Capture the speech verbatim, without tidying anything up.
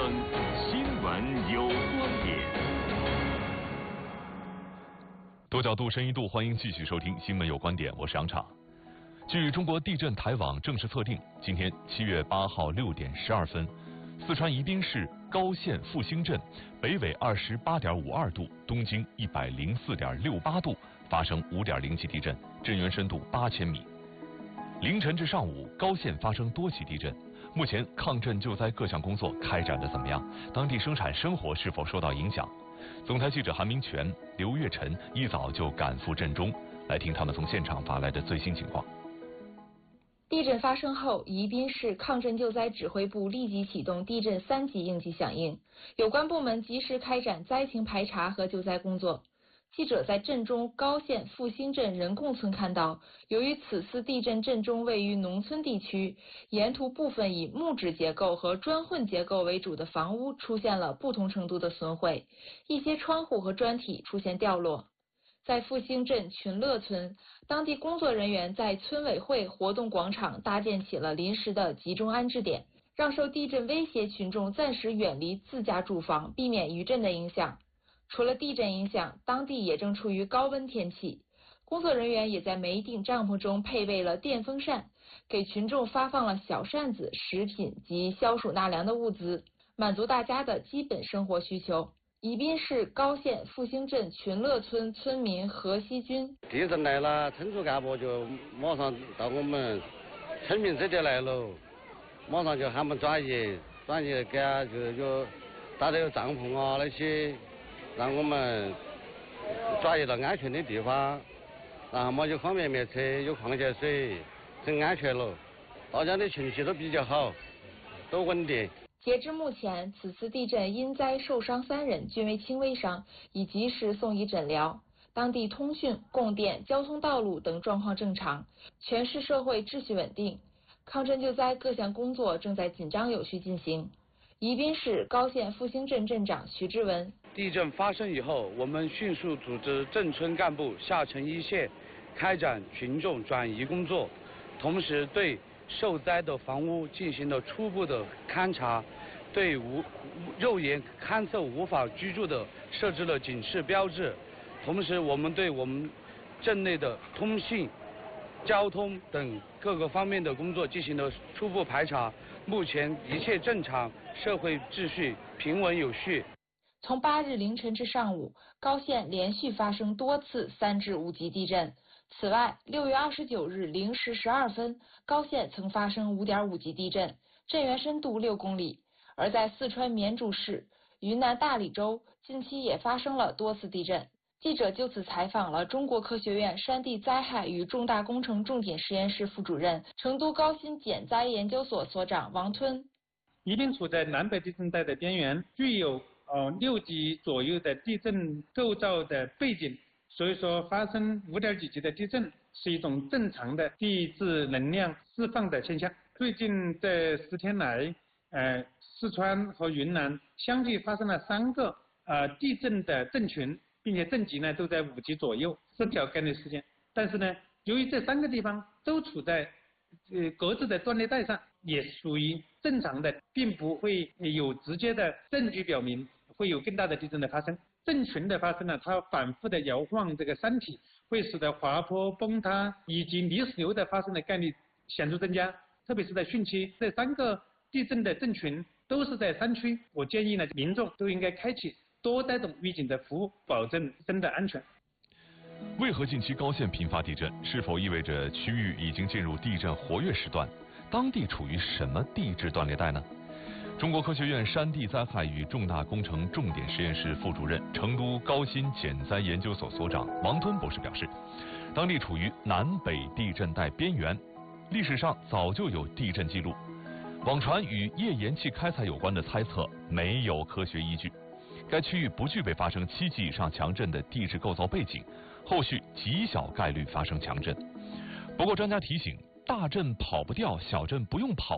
声，新闻有观点。多角度、深一度，欢迎继续收听《新闻有观点》，我是杨畅。据中国地震台网正式测定，今天七月八号六点十二分，四川宜宾市高县复兴镇北纬二十八点五二度，东经一百零四点六八度发生五点零级地震，震源深度八千米。凌晨至上午，高县发生多起地震。目前抗震救灾各项工作开展得怎么样？当地生产生活是否受到影响？总台记者韩明全、刘月晨一早就赶赴震中，来听他们从现场发来的最新情况。 地震发生后，宜宾市抗震救灾指挥部立即启动地震三级应急响应，有关部门及时开展灾情排查和救灾工作。记者在震中高县复兴镇人贡村看到，由于此次地震震中位于农村地区，沿途部分以木质结构和砖混结构为主的房屋出现了不同程度的损毁，一些窗户和砖体出现掉落。在复兴镇群乐村，当地工作人员在村委会活动广场搭建起了临时的集中安置点，让受地震威胁群众暂时远离自家住房，避免余震的影响。除了地震影响，当地也正处于高温天气，工作人员也在每顶帐篷中配备了电风扇，给群众发放了小扇子、食品及消暑纳凉的物资，满足大家的基本生活需求。宜宾市高县复兴镇群乐村村民何锡军： 地震来了，村组干部就马上到我们村民这里来了，马上就喊我们转移，转移给啊就有搭的有帐篷啊那些。让我们转移到安全的地方，然后嘛有方便面吃，有矿泉水，很安全了。大家的情绪都比较好，都稳定。 截至目前，此次地震因灾受伤三人，均为轻微伤，已及时送医诊疗。当地通讯、供电、交通道路等状况正常，全市社会秩序稳定，抗震救灾各项工作正在紧张有序进行。宜宾市高县复兴镇镇长徐志文： 地震发生以后，我们迅速组织镇村干部下沉一线，开展群众转移工作，同时对受灾的房屋进行了初步的勘查，对无肉眼勘测无法居住的设置了警示标志，同时我们对我们镇内的通信、交通等各个方面的工作进行了初步排查，目前一切正常，社会秩序平稳有序。 从八日凌晨至上午，高县连续发生多次三至五级地震。此外，六月二十九日零时十二分，高县曾发生五点五级地震，震源深度六公里。而在四川绵竹市、云南大理州，近期也发生了多次地震。记者就此采访了中国科学院山地灾害与重大工程重点实验室副主任、成都高新减灾研究所所长王吞。 宜宾处在南北地震带的边缘，具有呃六级左右的地震构造的背景，所以说发生五点几级的地震是一种正常的地质能量释放的现象。最近这十天来，呃，四川和云南相继发生了三个呃地震的震群，并且震级呢都在五级左右，是条概率事件。但是呢，由于这三个地方都处在呃各自的断裂带上，也属于正常的，并不会有直接的证据表明会有更大的地震的发生。震群的发生呢，它反复的摇晃这个山体，会使得滑坡、崩塌以及泥石流的发生的概率显著增加。特别是在汛期，这三个地震的震群都是在山区，我建议呢，民众都应该开启多带动预警的服务，保证自身的安全。 为何近期高县频发地震？是否意味着区域已经进入地震活跃时段？当地处于什么地质断裂带呢？中国科学院山地灾害与重大工程重点实验室副主任、成都高新减灾研究所所长王吞博士表示，当地处于南北地震带边缘，历史上早就有地震记录，网传与页岩气开采有关的猜测没有科学依据。该区域不具备发生七级以上强震的地质构造背景，后续极小概率发生强震。不过专家提醒，大震跑不掉，小震不用跑。